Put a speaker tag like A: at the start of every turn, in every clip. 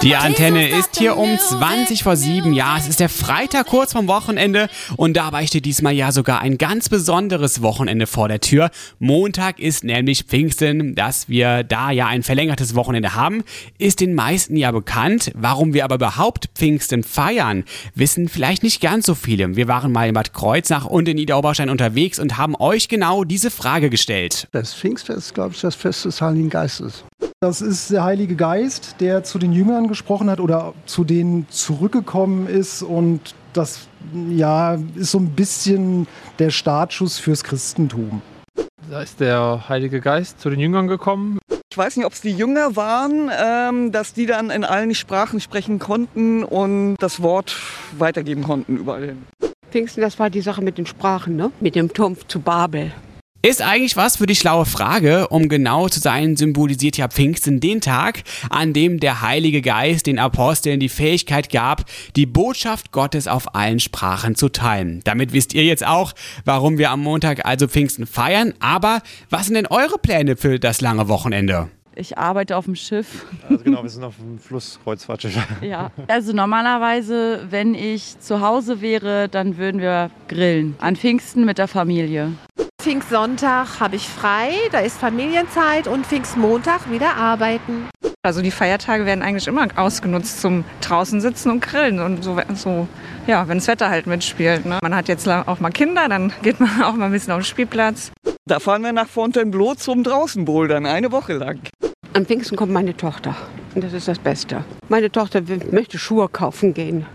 A: Die Antenne ist hier um 7:20. Ja, es ist der Freitag kurz vorm Wochenende und dabei steht diesmal ja sogar ein ganz besonderes Wochenende vor der Tür. Montag ist nämlich Pfingsten. Dass wir da ja ein verlängertes Wochenende haben, ist den meisten ja bekannt. Warum wir aber überhaupt Pfingsten feiern, wissen vielleicht nicht ganz so viele. Wir waren mal in Bad Kreuznach und in Niederoberstein unterwegs und haben euch genau diese Frage gestellt.
B: Das Pfingstfest ist, glaube ich, das Fest des Heiligen Geistes.
C: Das ist der Heilige Geist, der zu den Jüngern gesprochen hat oder zu denen zurückgekommen ist. Und das ist so ein bisschen der Startschuss fürs Christentum.
D: Da ist der Heilige Geist zu den Jüngern gekommen.
E: Ich weiß nicht, ob es die Jünger waren, dass die dann in allen Sprachen sprechen konnten und das Wort weitergeben konnten überall hin.
F: Pfingsten, das war die Sache mit den Sprachen, ne? Mit dem Turm zu Babel.
A: Ist eigentlich was für die schlaue Frage. Um genau zu sein, symbolisiert ja Pfingsten den Tag, an dem der Heilige Geist den Aposteln die Fähigkeit gab, die Botschaft Gottes auf allen Sprachen zu teilen. Damit wisst ihr jetzt auch, warum wir am Montag also Pfingsten feiern. Aber was sind denn eure Pläne für das lange Wochenende?
G: Ich arbeite auf dem Schiff.
H: Also genau, wir sind auf dem Flusskreuzfahrtschiff.
G: Ja, also normalerweise, wenn ich zu Hause wäre, dann würden wir grillen. An Pfingsten mit der Familie.
I: Pfingstsonntag habe ich frei, da ist Familienzeit und Pfingstmontag wieder arbeiten.
J: Also die Feiertage werden eigentlich immer ausgenutzt zum draußen sitzen und grillen und so ja, wenn das Wetter halt mitspielt. Ne? Man hat jetzt auch mal Kinder, dann geht man auch mal ein bisschen auf den Spielplatz.
E: Da fahren wir nach Fontainebleau zum Draußenbouldern, eine Woche lang.
F: An Pfingsten kommt meine Tochter und das ist das Beste. Meine Tochter möchte Schuhe kaufen gehen.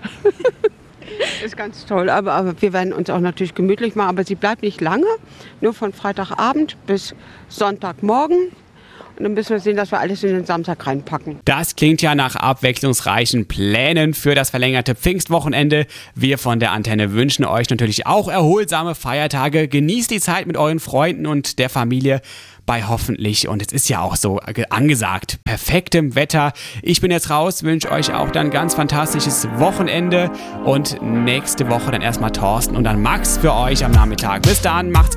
F: Ist ganz toll, aber wir werden uns auch natürlich gemütlich machen. Aber sie bleibt nicht lange, nur von Freitagabend bis Sonntagmorgen. Und dann müssen wir sehen, dass wir alles in den Samstag reinpacken.
A: Das klingt ja nach abwechslungsreichen Plänen für das verlängerte Pfingstwochenende. Wir von der Antenne wünschen euch natürlich auch erholsame Feiertage. Genießt die Zeit mit euren Freunden und der Familie bei hoffentlich, und es ist ja auch so angesagt, perfektem Wetter. Ich bin jetzt raus, wünsche euch auch dann ganz fantastisches Wochenende und nächste Woche dann erstmal Thorsten und dann Max für euch am Nachmittag. Bis dann, macht's gut.